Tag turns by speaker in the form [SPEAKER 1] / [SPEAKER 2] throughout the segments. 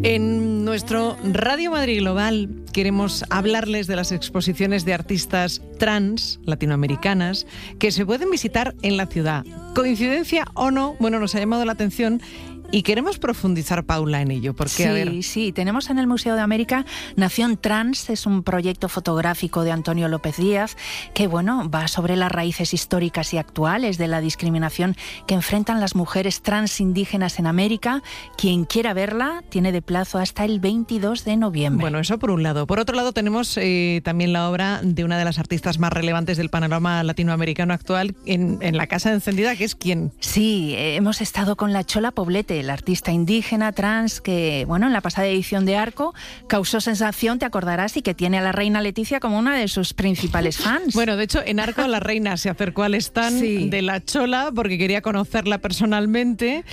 [SPEAKER 1] En nuestro Radio Madrid Global queremos hablarles de las exposiciones de artistas trans latinoamericanas que se pueden visitar en la ciudad. ¿Coincidencia o no? Bueno, nos ha llamado la atención y queremos profundizar, Paula, en ello. Porque,
[SPEAKER 2] Sí, tenemos en el Museo de América Nación Trans, es un proyecto fotográfico de Antonio López Díaz que, va sobre las raíces históricas y actuales de la discriminación que enfrentan las mujeres trans indígenas en América. Quien quiera verla tiene de plazo hasta el 22 de noviembre.
[SPEAKER 1] Bueno, eso por un lado. Por otro lado, tenemos también la obra de una de las artistas más relevantes del panorama latinoamericano actual en la Casa Encendida, que es ¿quién?
[SPEAKER 2] Sí, hemos estado con la Chola Poblete, la artista indígena trans que, en la pasada edición de Arco causó sensación, te acordarás, y que tiene a la reina Leticia como una de sus principales fans.
[SPEAKER 1] Bueno, de hecho, en Arco la reina se acercó al stand de la Chola porque quería conocerla personalmente.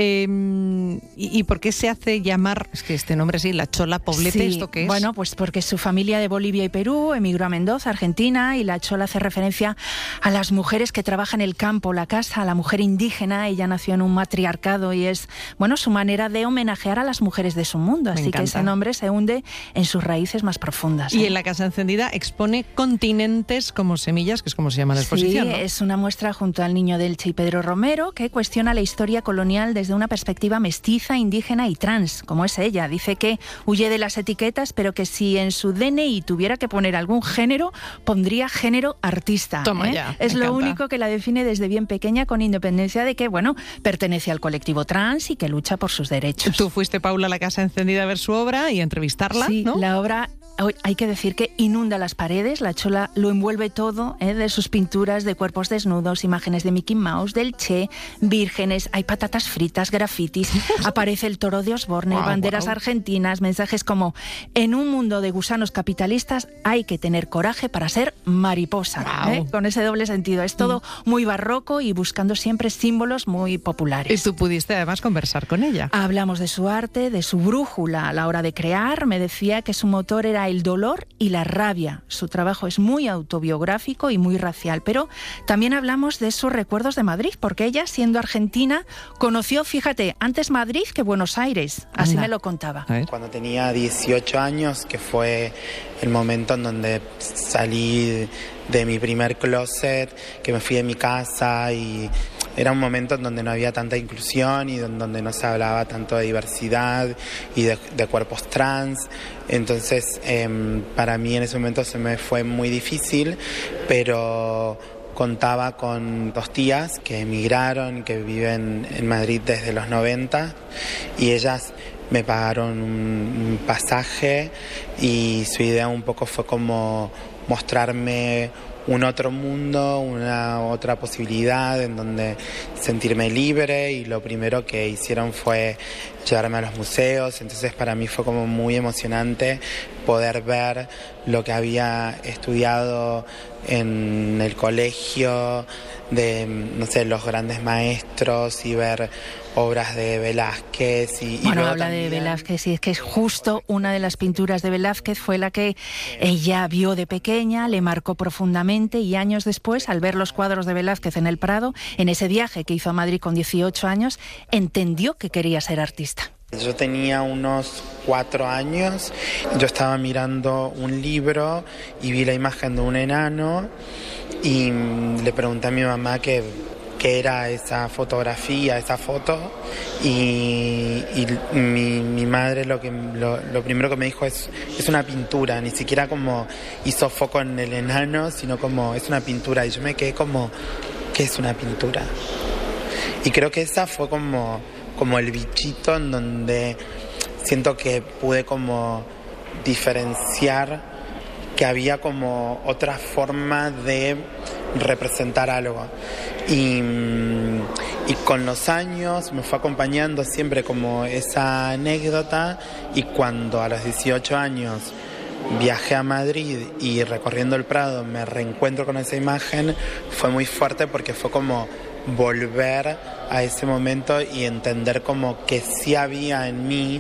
[SPEAKER 1] ¿Y por qué se hace llamar, es que este nombre sí, la Chola Poblete?
[SPEAKER 2] Sí,
[SPEAKER 1] ¿esto qué es?
[SPEAKER 2] Bueno, pues porque su familia de Bolivia y Perú emigró a Mendoza, Argentina, y la Chola hace referencia a las mujeres que trabajan el campo, la casa, a la mujer indígena. Ella nació en un matriarcado y es, su manera de homenajear a las mujeres de su mundo. Así que ese nombre se hunde en sus raíces más profundas.
[SPEAKER 1] Y en la Casa Encendida expone Continentes como semillas, que es como se llama la exposición, ¿no?
[SPEAKER 2] Es una muestra junto al Niño de Elche y Pedro Romero que cuestiona la historia colonial desde una perspectiva mestiza, indígena y trans, como es ella. Dice que huye de las etiquetas, pero que si en su DNI tuviera que poner algún género, pondría género artista.
[SPEAKER 1] Toma ya,
[SPEAKER 2] es lo único que la define desde bien pequeña, con independencia de que, pertenece al colectivo trans y que lucha por sus derechos.
[SPEAKER 1] Tú fuiste, Paula, a la Casa Encendida a ver su obra y a entrevistarla,
[SPEAKER 2] sí,
[SPEAKER 1] ¿no?
[SPEAKER 2] La obra, hay que decir que inunda las paredes. La Chola lo envuelve todo, de sus pinturas de cuerpos desnudos, imágenes de Mickey Mouse, del Che, vírgenes, hay patatas fritas, grafitis, aparece el toro de Osborne, banderas argentinas, mensajes como: en un mundo de gusanos capitalistas hay que tener coraje para ser mariposa. Con ese doble sentido. Es todo muy barroco y buscando siempre símbolos muy populares.
[SPEAKER 1] Y tú pudiste además conversar con ella.
[SPEAKER 2] Hablamos de su arte, de su brújula a la hora de crear. Me decía que su motor era el dolor y la rabia. Su trabajo es muy autobiográfico y muy racial, pero también hablamos de sus recuerdos de Madrid, porque ella, siendo argentina, conoció, fíjate, antes Madrid que Buenos Aires. Así me lo contaba.
[SPEAKER 3] Cuando tenía 18 años, que fue el momento en donde salí de mi primer closet, que me fui de mi casa, y era un momento en donde no había tanta inclusión y donde no se hablaba tanto de diversidad y de cuerpos trans. Entonces, para mí en ese momento se me fue muy difícil, pero contaba con 2 tías que emigraron, que viven en Madrid desde los 90, y ellas me pagaron un pasaje, y su idea un poco fue como mostrarme un otro mundo, una otra posibilidad en donde sentirme libre, y lo primero que hicieron fue llevarme a los museos. Entonces para mí fue como muy emocionante poder ver lo que había estudiado en el colegio, de, los grandes maestros, y ver obras de Velázquez.
[SPEAKER 2] Habla de Velázquez, y es que es justo una de las pinturas de Velázquez fue la que ella vio de pequeña, le marcó profundamente, y años después, al ver los cuadros de Velázquez en el Prado, en ese viaje que hizo a Madrid con 18 años, entendió que quería ser artista.
[SPEAKER 3] Yo tenía unos 4 años, yo estaba mirando un libro y vi la imagen de un enano, y le pregunté a mi mamá qué era esa fotografía, esa foto, y mi madre lo primero que me dijo es una pintura. Ni siquiera como hizo foco en el enano, sino como es una pintura. Y yo me quedé como, ¿qué es una pintura? Y creo que esa fue como el bichito en donde siento que pude como diferenciar que había como otra forma de representar algo. Y con los años me fue acompañando siempre como esa anécdota, y cuando a los 18 años viajé a Madrid y recorriendo el Prado me reencuentro con esa imagen, fue muy fuerte, porque fue como volver a ese momento y entender como que sí había en mí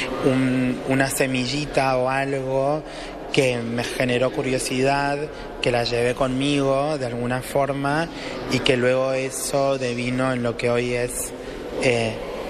[SPEAKER 3] una semillita o algo que me generó curiosidad, que la llevé conmigo de alguna forma, y que luego eso devino en lo que hoy es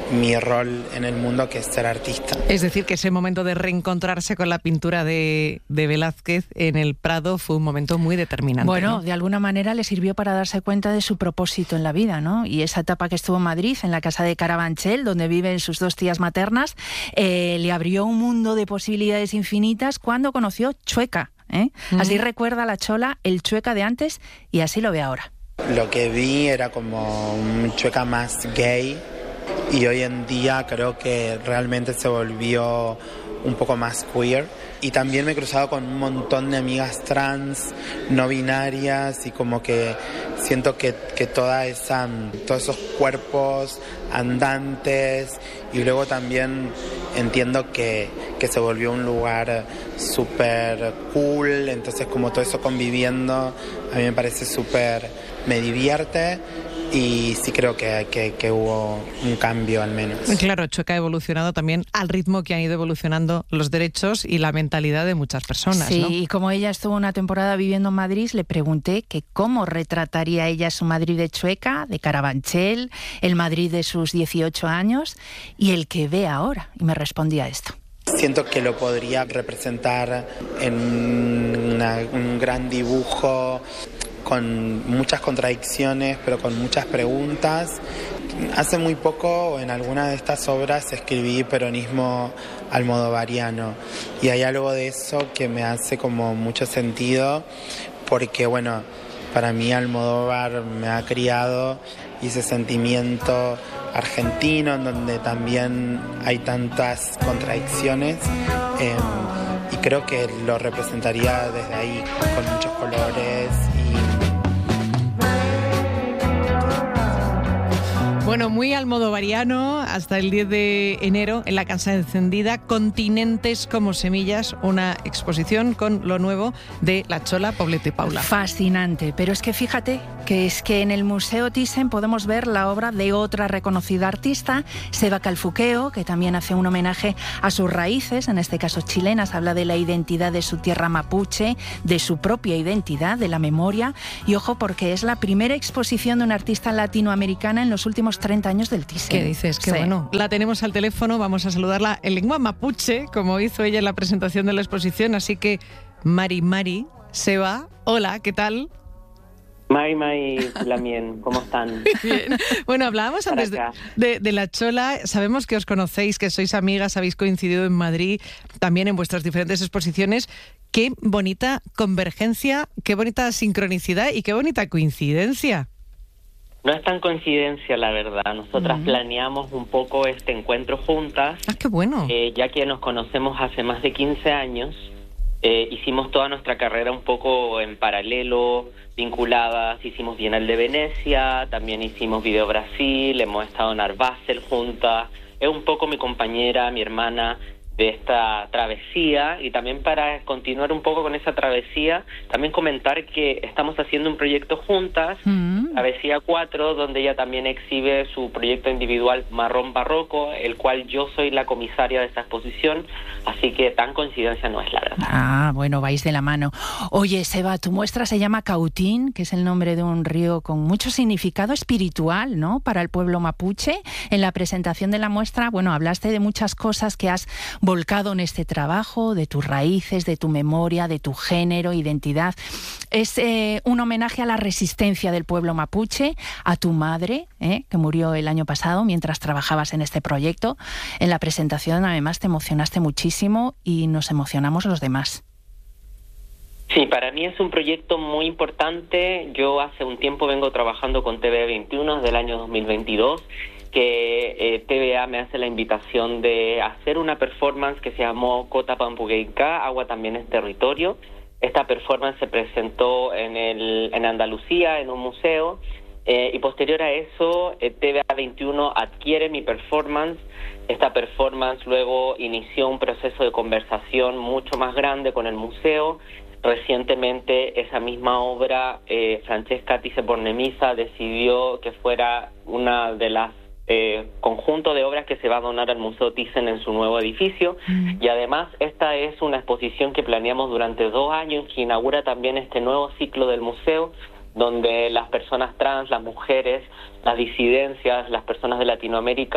[SPEAKER 3] mi rol en el mundo, que es ser artista.
[SPEAKER 1] Es decir, que ese momento de reencontrarse con la pintura de Velázquez en el Prado fue un momento muy determinante.
[SPEAKER 2] Bueno,
[SPEAKER 1] ¿no?
[SPEAKER 2] De alguna manera le sirvió para darse cuenta de su propósito en la vida, ¿no? Y esa etapa que estuvo en Madrid, en la casa de Carabanchel, donde viven sus dos tías maternas, le abrió un mundo de posibilidades infinitas cuando conoció Chueca. Así recuerda la Chola el Chueca de antes y así lo ve ahora.
[SPEAKER 3] Lo que vi era como un Chueca más gay, y hoy en día creo que realmente se volvió un poco más queer. Y también me he cruzado con un montón de amigas trans, no binarias, y como que siento que todos esos cuerpos andantes, y luego también entiendo que se volvió un lugar súper cool, entonces como todo eso conviviendo a mí me parece me divierte. Y sí creo que hubo un cambio, al menos.
[SPEAKER 1] Claro, Chueca ha evolucionado también al ritmo que han ido evolucionando los derechos y la mentalidad de muchas personas,
[SPEAKER 2] sí,
[SPEAKER 1] ¿no?
[SPEAKER 2] Y como ella estuvo una temporada viviendo en Madrid, le pregunté que cómo retrataría ella su Madrid de Chueca, de Carabanchel, el Madrid de sus 18 años y el que ve ahora. Y me respondía esto.
[SPEAKER 3] Siento que lo podría representar en un gran dibujo, con muchas contradicciones, pero con muchas preguntas. Hace muy poco, en alguna de estas obras, escribí peronismo almodovariano, y hay algo de eso que me hace como mucho sentido, porque bueno, para mí Almodóvar me ha criado, y ese sentimiento argentino en donde también hay tantas contradicciones, y creo que lo representaría desde ahí, con muchos colores.
[SPEAKER 1] Bueno, muy almodovariano hasta el 10 de enero en la Casa Encendida, Continentes como semillas, una exposición con lo nuevo de La Chola, Poblet y Paula.
[SPEAKER 2] Fascinante, pero es que fíjate que en el Museo Thyssen podemos ver la obra de otra reconocida artista, Seba Calfuqueo, que también hace un homenaje a sus raíces, en este caso chilenas, habla de la identidad de su tierra mapuche, de su propia identidad, de la memoria, y ojo porque es la primera exposición de una artista latinoamericana en los últimos 30 años del Thyssen.
[SPEAKER 1] ¿Qué dices? Qué bueno. La tenemos al teléfono, vamos a saludarla en lengua mapuche, como hizo ella en la presentación de la exposición, así que Mari, Seba, hola, ¿qué tal?
[SPEAKER 4] Mai, Lamien, ¿cómo están?
[SPEAKER 1] Bien. Bueno, hablábamos antes de La Chola, sabemos que os conocéis, que sois amigas, habéis coincidido en Madrid, también en vuestras diferentes exposiciones. Qué bonita convergencia, qué bonita sincronicidad y qué bonita coincidencia.
[SPEAKER 4] No es tan coincidencia, la verdad. Nosotras planeamos un poco este encuentro juntas.
[SPEAKER 1] ¡Ah, qué bueno!
[SPEAKER 4] Ya que nos conocemos hace más de 15 años, hicimos toda nuestra carrera un poco en paralelo, vinculadas. Hicimos Bienal de Venecia, también hicimos Video Brasil, hemos estado en Art Basel juntas. Es un poco mi compañera, mi hermana de esta travesía, y también para continuar un poco con esa travesía, también comentar que estamos haciendo un proyecto juntas, Travesía 4, donde ella también exhibe su proyecto individual Marrón Barroco, el cual yo soy la comisaria de esa exposición, así que tan coincidencia no es, la verdad.
[SPEAKER 2] Ah, bueno, vais de la mano. Oye, Seba, tu muestra se llama Cautín, que es el nombre de un río con mucho significado espiritual, ¿no?, para el pueblo mapuche. En la presentación de la muestra, bueno, hablaste de muchas cosas que has volcado en este trabajo, de tus raíces, de tu memoria, de tu género, identidad. Es un homenaje a la resistencia del pueblo mapuche, a tu madre, que murió el año pasado mientras trabajabas en este proyecto. En la presentación, además, te emocionaste muchísimo y nos emocionamos los demás.
[SPEAKER 4] Sí, para mí es un proyecto muy importante. Yo hace un tiempo vengo trabajando con TVA21 desde el año 2022, que TVA me hace la invitación de hacer una performance que se llamó Cota Pampugueica, Agua también es territorio. Esta performance se presentó en Andalucía, en un museo, y posterior a eso, TVA21 adquiere mi performance. Esta performance luego inició un proceso de conversación mucho más grande con el museo. Recientemente, esa misma obra, Francesca Thyssen-Bornemisza decidió que fuera una de las conjunto de obras que se va a donar al Museo Thyssen en su nuevo edificio, y además esta es una exposición que planeamos durante 2 años, que inaugura también este nuevo ciclo del museo, donde las personas trans, las mujeres, las disidencias, las personas de Latinoamérica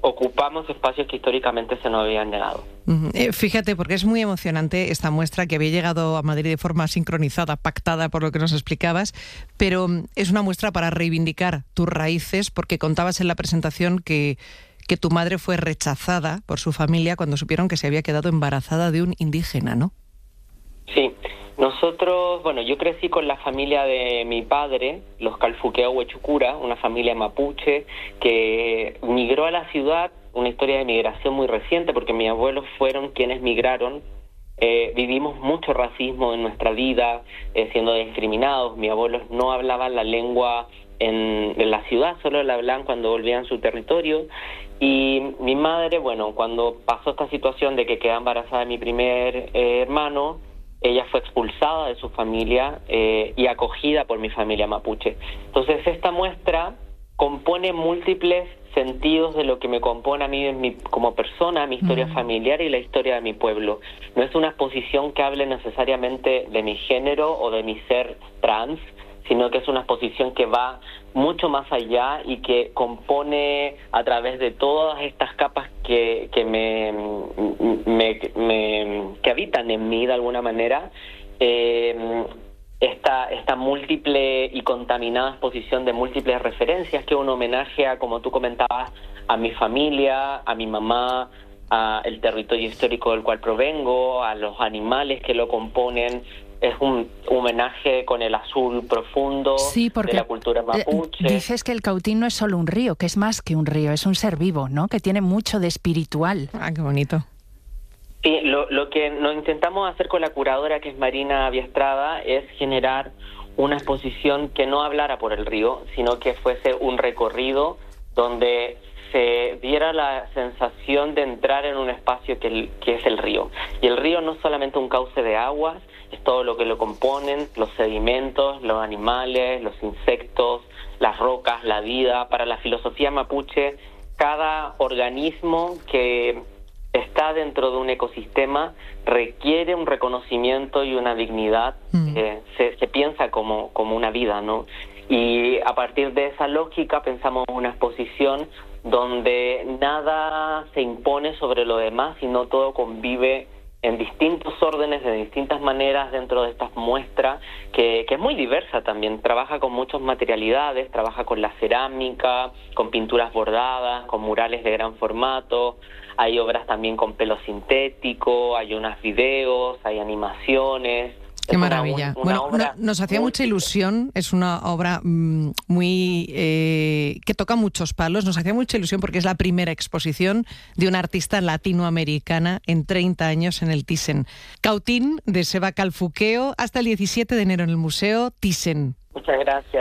[SPEAKER 4] ocupamos espacios que históricamente se nos habían negado.
[SPEAKER 1] Fíjate, porque es muy emocionante esta muestra que había llegado a Madrid de forma sincronizada, pactada por lo que nos explicabas, pero es una muestra para reivindicar tus raíces, porque contabas en la presentación que tu madre fue rechazada por su familia cuando supieron que se había quedado embarazada de un indígena, ¿no?
[SPEAKER 4] Sí, nosotros, yo crecí con la familia de mi padre, los Calfuqueo Huechucura, una familia mapuche que migró a la ciudad, una historia de migración muy reciente porque mis abuelos fueron quienes migraron. Vivimos mucho racismo en nuestra vida, siendo discriminados. Mis abuelos no hablaban la lengua en la ciudad, solo la hablaban cuando volvían a su territorio. Y mi madre, cuando pasó esta situación de que quedaba embarazada de mi primer hermano, ella fue expulsada de su familia y acogida por mi familia mapuche. Entonces esta muestra compone múltiples sentidos de lo que me compone a mí como persona, mi historia familiar y la historia de mi pueblo. No es una exposición que hable necesariamente de mi género o de mi ser trans, sino que es una exposición que va mucho más allá y que compone a través de todas estas capas que habitan en mí de alguna manera, esta múltiple y contaminada exposición de múltiples referencias, que es un homenaje a, como tú comentabas, a mi familia, a mi mamá, a el territorio histórico del cual provengo, a los animales que lo componen. Es un homenaje con el azul profundo de la cultura mapuche.
[SPEAKER 2] Dices que el Cautín no es solo un río, que es más que un río, es un ser vivo, ¿no? Que tiene mucho de espiritual.
[SPEAKER 1] Ah, qué bonito.
[SPEAKER 4] Sí, lo que nos intentamos hacer con la curadora, que es Marina Biestrada, es generar una exposición que no hablara por el río, sino que fuese un recorrido donde se diera la sensación de entrar en un espacio que es el río. Y el río no es solamente un cauce de aguas, es todo lo que lo componen, los sedimentos, los animales, los insectos, las rocas, la vida. Para la filosofía mapuche, cada organismo que está dentro de un ecosistema requiere un reconocimiento y una dignidad. Se piensa como una vida, ¿no? Y a partir de esa lógica pensamos en una exposición donde nada se impone sobre lo demás, sino todo convive en distintos órdenes, de distintas maneras dentro de estas muestras, que es muy diversa también. Trabaja con muchas materialidades, trabaja con la cerámica, con pinturas bordadas, con murales de gran formato. Hay obras también con pelo sintético, hay unos videos, hay animaciones.
[SPEAKER 1] Qué maravilla. Nos hacía mucha ilusión, es una obra muy que toca muchos palos, nos hacía mucha ilusión porque es la primera exposición de una artista latinoamericana en 30 años en el Thyssen. Cautín, de Seba Calfuqueo, hasta el 17 de enero en el Museo Thyssen.
[SPEAKER 4] Muchas gracias.